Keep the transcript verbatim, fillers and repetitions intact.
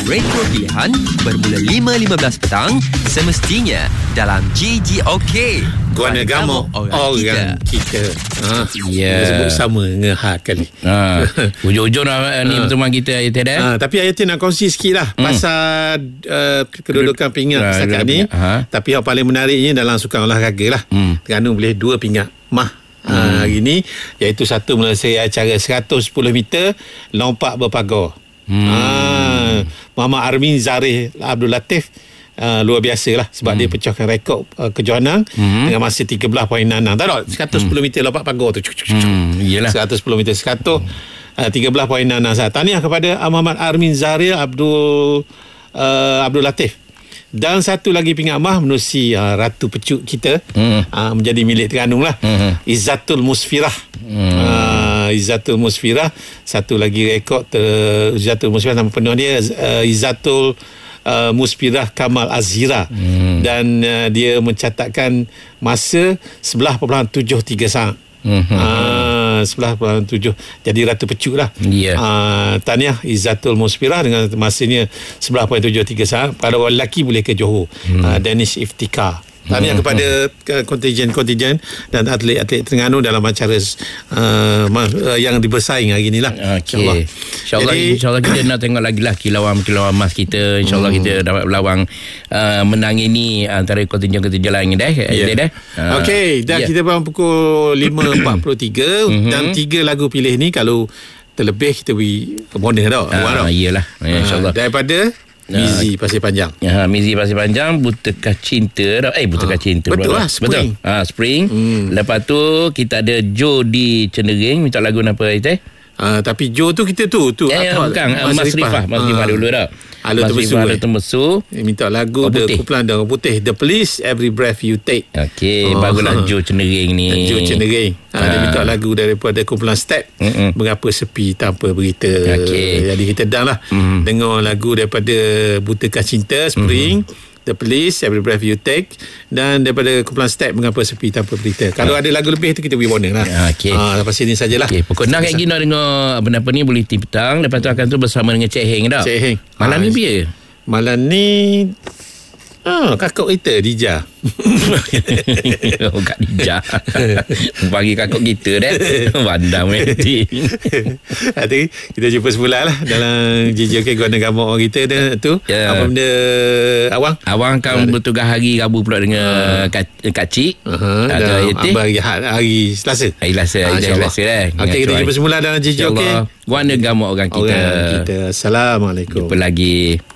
retro pilihan bermula lima lima belas petang semestinya dalam G G OK. Guana Gamok orang, orang kita. Ha, ya. Kita sebut sama dengan hak kali. Ha. Ujung-ujung lah ni teman kita Ayatin dah. Ha, tapi Ayatin nak kongsi sikit lah hmm. pasal uh, kedudukan pingat ha, setakat ni. Ha. Tapi yang paling menariknya dalam sukan olahraga lah. Hmm. Terengganu boleh dua pingat mah. Hmm. Ha, hari ni iaitu satu melalui acara seratus sepuluh meter lompat berpagar. Hmm. Ha, Muhammad Armin Zarih Abdul Latif Uh, luar biasa lah sebab hmm. dia pecahkan rekod uh, kejohanan hmm. dengan masa tiga belas perpuluhan enam. Tak tahu seratus sepuluh meter lompat pagar tu. Hmm, iyalah. seratus sepuluh meter seratus uh, tiga belas perpuluhan enam. Tahniah kepada Muhammad Armin Zaria Abdul uh, Abdul Latif. Dan satu lagi pingat mah menerusi uh, Ratu Pecuk kita hmm. uh, menjadi milik Terengganu lah. Hmm. Izzatul Musfirah. Hmm. Uh, Izzatul Musfirah. Satu lagi rekod ter, Izzatul Musfirah, nama penuh dia uh, Izzatul Uh, Musfirah Kamal Azhira hmm. dan uh, dia mencatatkan masa sebelas perpuluhan tujuh tiga saat. Hmm. Uh, sebelas perpuluhan tujuh jadi Ratu Pecuk lah. Yeah. Uh, tahniah Izzatul Musfirah dengan masanya sebelas perpuluhan tujuh tiga saat. Pada orang lelaki boleh ke Johor. Hmm. Uh, Danish Iftikar. Tahniah hmm. kepada kontijen-kontijen dan atlet-atlet Terengganu dalam acara uh, yang dibersaing hari inilah. Okey. InsyaAllah insya kita nak tengok lagi lah kilauan-kilauan emas kita. InsyaAllah hmm. kita dapat berlawang uh, menang ini antara kontijen-kontijen lain dah. Yeah. dah. Uh, Okey, dah yeah. kita bang pukul lima empat puluh tiga dan tiga lagu pilih ni kalau terlebih kita beri bonus tau. Ah, iyalah. InsyaAllah. Uh, daripada Mizi Pasir Panjang. Ya, Mizi Pasir Panjang, Butakah Cinta. Eh, Butakah ha, Cinta. Betul lah, Spring. Betul. Ha, Spring. Hmm. Lepas tu kita ada Joe di Cendereng. Minta lagu apa itu? Uh, tapi Joe tu kita tu tu eh, apa? Bukan Mas Rifah. Mas Rifah dulu dah. Mas Rifah ada Tembesu. Minta lagu The kumpulan The Putih, The Police, Every Breath You Take. Okey, oh. Baguslah Joe Cendereng ni. Joe Cendereng. Ha, ha. Dia minta lagu daripada kumpulan Step. Mm-mm. Mengapa sepi tanpa berita. Okay. Jadi kita dah lah mm. dengar lagu daripada Butakah Cinta, Spring, mm. The Police, Every Breath You Take, dan daripada kumpulan Step, Mengapa Sepi Tanpa Berita. Kalau ha. ada lagu lebih tu kita beri bonus lah. Okay. Ha, lepas ini sajalah. Okay. Pukul enam kayak gini nak dengar apa-apa ni boleh tim petang. Lepas tu akan tu bersama dengan Cik Heng dah. Cik Heng. Malam ha. ni biar. Malam ni Ah, kakak kita Dija. Oh, Kak Dija. Bagi kakak kita dah. Bandam mesti. Nanti kita jumpa semula lah dalam J J K Guana Gamok kita dah tu. Yeah. Apa benda Awang? Awang kan bertugas hari Rabu pula dengan uh. Kak Cik. Uh-huh. Atau hari, hari Selasa. Hari Selasa, hari Selasa dah. Okey, kita jumpa semula dalam J J K Guana Gamok orang kita. Orang kita. Assalamualaikum. Jumpa lagi.